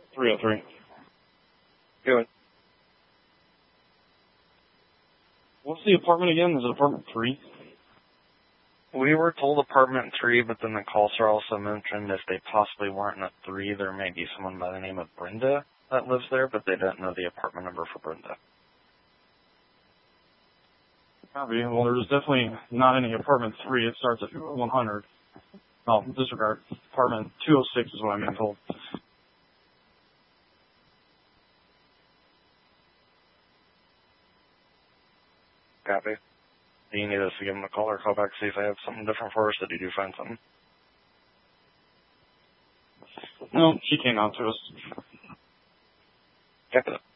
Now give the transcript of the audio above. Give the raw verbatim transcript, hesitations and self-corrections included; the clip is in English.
three oh three. Good. What's the apartment again? Is it apartment three? We were told apartment three, but then the call star also mentioned if they possibly weren't in a three, there may be someone by the name of Brenda that lives there, but they don't know the apartment number for Brenda. Copy. Well, there's definitely not any apartment three. It starts at one hundred. Oh, disregard. Apartment two oh six is what I'm being told. Copy. Do you need us to give them a call or call back, see if they have something different for us, or did you find something? No, she came out to us. Copy that.